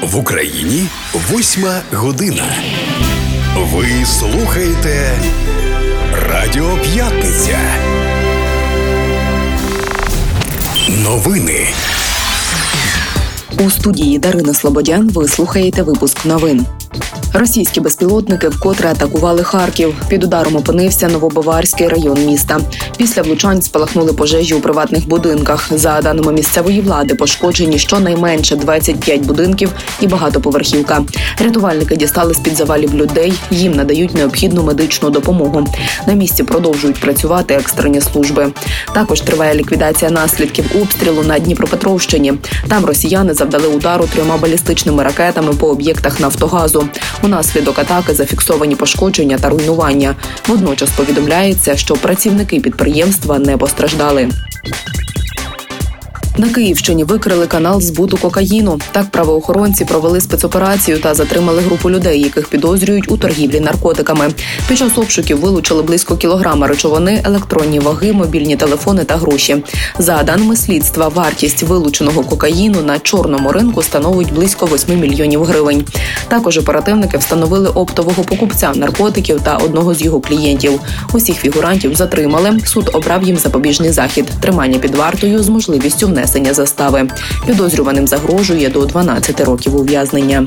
В Україні 8 година. Ви слухаєте Радіо П'ятниця. Новини. У студії Дарина Слободян ви слухаєте випуск новин. Російські безпілотники вкотре атакували Харків. Під ударом опинився Новобаварський район міста. Після влучань спалахнули пожежі у приватних будинках. За даними місцевої влади, пошкоджені щонайменше 25 будинків і багатоповерхівка. Рятувальники дістали з-під завалів людей, їм надають необхідну медичну допомогу. На місці продовжують працювати екстрені служби. Також триває ліквідація наслідків обстрілу на Дніпропетровщині. Там росіяни завдали удару 3 балістичними ракетами по об'єктах Нафтогазу. Унаслідок атаки зафіксовані пошкодження та руйнування. Водночас повідомляється, що працівники підприємства не постраждали. На Київщині викрили канал збуту кокаїну. Так правоохоронці провели спецоперацію та затримали групу людей, яких підозрюють у торгівлі наркотиками. Під час обшуків вилучили близько кілограма речовини, електронні ваги, мобільні телефони та гроші. За даними слідства, вартість вилученого кокаїну на чорному ринку становить близько 8 мільйонів гривень. Також оперативники встановили оптового покупця наркотиків та одного з його клієнтів. Усіх фігурантів затримали. Суд обрав їм запобіжний захід – тримання під вартою з можливістю внесення застави. Підозрюваним загрожує до 12 років ув'язнення.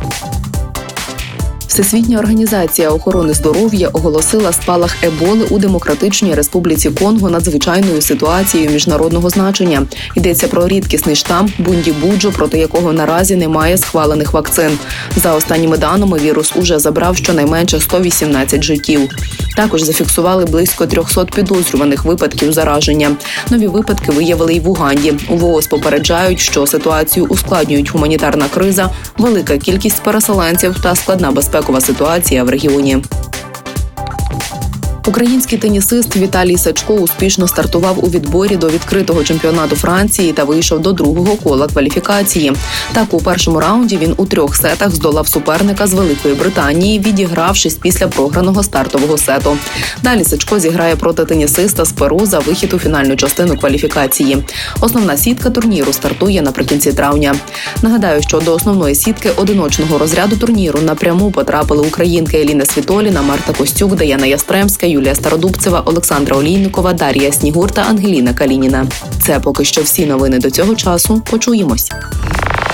Всесвітня організація охорони здоров'я оголосила спалах еболи у Демократичній Республіці Конго надзвичайною ситуацією міжнародного значення. Йдеться про рідкісний штам Бундібуджо, проти якого наразі немає схвалених вакцин. За останніми даними, вірус уже забрав щонайменше 118 життів. Також зафіксували близько 300 підозрюваних випадків зараження. Нові випадки виявили й в Уганді. У ВООЗ попереджають, що ситуацію ускладнюють гуманітарна криза, велика кількість переселенців та складна безпекова ситуація в регіоні. Український тенісист Віталій Сачко успішно стартував у відборі до відкритого чемпіонату Франції та вийшов до другого кола кваліфікації. Так, у першому раунді він у 3 сетах здолав суперника з Великої Британії, відігравшись після програного стартового сету. Далі Сачко зіграє проти тенісиста з Перу за вихід у фінальну частину кваліфікації. Основна сітка турніру стартує наприкінці травня. Нагадаю, що до основної сітки одиночного розряду турніру напряму потрапили українки Еліна Світоліна, Марта Костюк, Даяна Ястремська, Юлія Стародубцева, Олександра Олійникова, Дар'я Снігур та Ангеліна Калініна. Це поки що всі новини до цього часу. Почуємось.